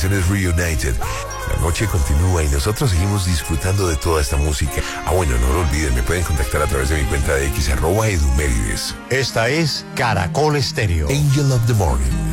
Es Reunited. La noche continúa y nosotros seguimos disfrutando de toda esta música. Bueno, no lo olviden, me pueden contactar a través de mi cuenta de X, @edumérides. Esta es Caracol Estéreo. Angel of the Morning.